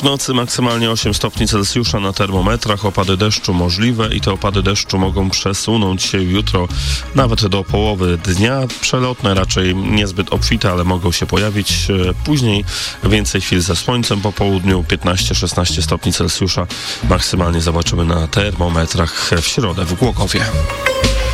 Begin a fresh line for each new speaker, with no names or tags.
W nocy maksymalnie 8 stopni Celsjusza na termometrach, opady deszczu możliwe i te opady deszczu mogą przesunąć się jutro nawet do połowy dnia. Przelotne, raczej niezbyt obfite, ale mogą się pojawić. Później więcej chwil ze słońcem po południu, 15-16 stopni Celsjusza maksymalnie zobaczymy na termometrach w środę w Głogowie.